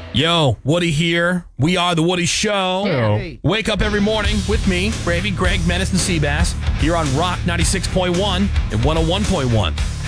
Yo, Woody here. We are The Woody Show. Hey. Wake up every morning with me, Gravy, Greg, Menace, and Seabass here on Rock 96.1 and 101.1.